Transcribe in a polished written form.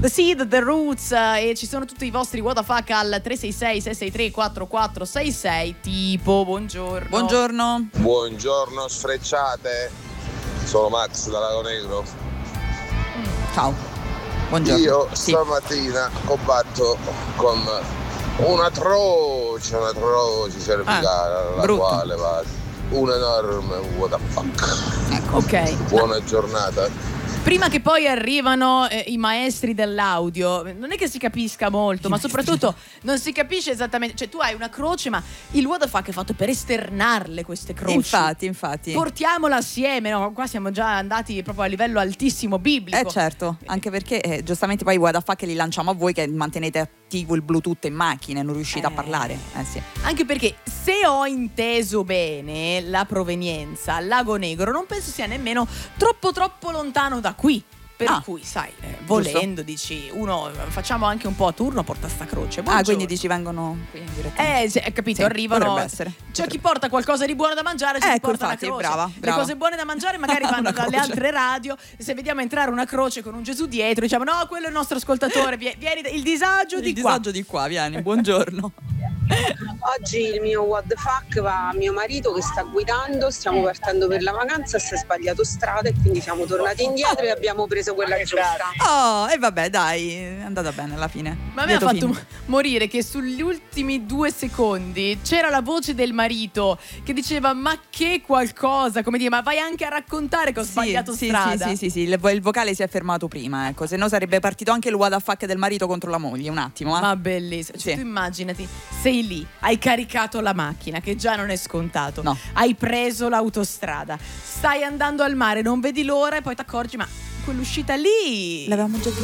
The Seed, The Roots, e ci sono tutti i vostri what the fuck al 366 663 4466. Tipo, buongiorno. Buongiorno sfrecciate. Sono Max da Lago Negro. Ciao. Buongiorno. Io stamattina ho batto con un'atroce cervicale alla quale va un enorme what the fuck. Ok. Buona giornata. Prima che poi arrivano i maestri dell'audio, non è che si capisca molto, ma soprattutto non si capisce esattamente. Cioè, tu hai una croce, ma il what the fuck è fatto per esternarle queste croci. Infatti. Portiamola assieme, no? Qua siamo già andati proprio a livello altissimo biblico. Certo, anche perché giustamente poi i what the fuck li lanciamo a voi che mantenete attivo il Bluetooth in macchina e non riuscite a parlare. Sì. Anche perché, se ho inteso bene la provenienza, Lago Negro non penso sia nemmeno troppo lontano da qui. Per cui, sai, volendo, dici, uno, facciamo anche un po' a turno, porta sta croce. Buongiorno. Quindi dici vengono qui direttamente. Capito, Sì, arrivano. essere. C'è chi porta qualcosa di buono da mangiare, c'è chi porta infatti, una croce. brava. Le cose buone da mangiare magari vanno dalle altre radio. Se vediamo entrare una croce con un Gesù dietro, diciamo no, quello è il nostro ascoltatore, vieni, il disagio di qua. Il disagio di qua, vieni, buongiorno. Oggi il mio what the fuck va a mio marito che sta guidando, stiamo partendo per la vacanza, si è sbagliato strada e quindi siamo tornati indietro e abbiamo preso quella giusta. E vabbè, dai, è andata bene alla fine. Ma a me ha fatto morire che sugli ultimi 2 secondi c'era la voce del marito che diceva ma che qualcosa, come dire, ma vai anche a raccontare che ho sbagliato strada. Sì, il vocale si è fermato prima, ecco, se no sarebbe partito anche il what the fuck del marito contro la moglie, un attimo. Ma bellissimo, cioè, tu immaginati, sei lì, hai caricato la macchina, che già non è scontato, hai preso l'autostrada, stai andando al mare, non vedi l'ora e poi ti accorgi, ma quell'uscita lì l'avevamo già